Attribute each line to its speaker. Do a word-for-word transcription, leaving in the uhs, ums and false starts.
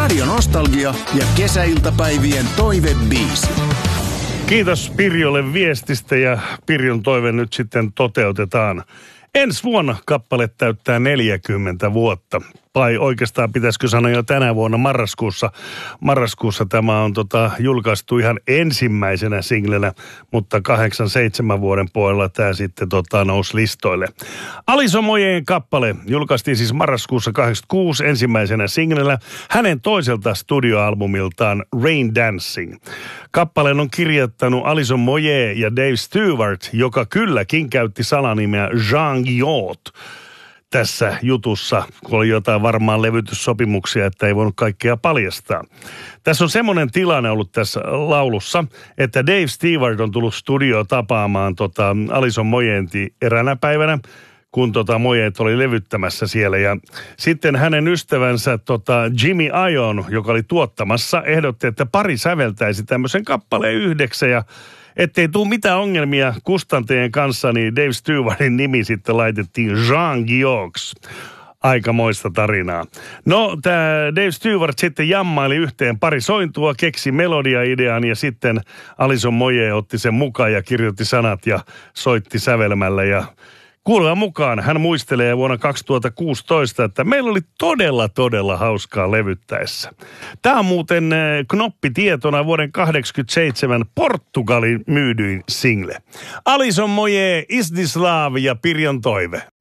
Speaker 1: Radio Nostalgia ja kesäiltapäivien toivebiisi.
Speaker 2: Kiitos Pirjolle viestistä ja Pirjon toive nyt sitten toteutetaan. Ensi vuonna kappale täyttää neljäkymmentä vuotta. Tai oikeastaan pitäisikö sanoa jo tänä vuonna marraskuussa. Marraskuussa tämä on tota, julkaistu ihan ensimmäisenä singlenä, mutta kahdeksan seitsemän vuoden puolella tämä sitten tota, nousi listoille. Alison Moyeen kappale julkaistiin siis marraskuussa kahdeksankymmentäkuusi ensimmäisenä singlenä hänen toiselta studioalbumiltaan Rain Dancing. Kappaleen on kirjoittanut Alison Moyee ja Dave Stewart, joka kylläkin käytti salanimeä Jean Guillot tässä jutussa, kun oli jotain varmaan levytyssopimuksia, että ei voinut kaikkea paljastaa. Tässä on semmoinen tilanne ollut tässä laulussa, että Dave Stewart on tullut studioon tapaamaan tota Alison Moyeenti eräänä päivänä, kun tota Moyeet oli levyttämässä siellä. Ja sitten hänen ystävänsä tota Jimmy Ion, joka oli tuottamassa, ehdotti, että pari säveltäisi tämmöisen kappaleen yhdeksä ja ettei tule mitään ongelmia kustantajien kanssa, niin Dave Stewartin nimi sitten laitettiin Jean Guillots. Aikamoista tarinaa. No, tämä Dave Stewart sitten jammaili yhteen pari sointua, keksi melodiaidean ja sitten Alison Moyee otti sen mukaan ja kirjoitti sanat ja soitti sävelmällä ja kuulevan mukaan hän muistelee vuonna kaksituhattakuusitoista, että meillä oli todella, todella hauskaa levyttäessä. Tämä on muuten knoppitietona vuoden kahdeksankymmentäseitsemän Portugalin myydyin single. Alison Moyee, Is This Love ja Pirjon toive.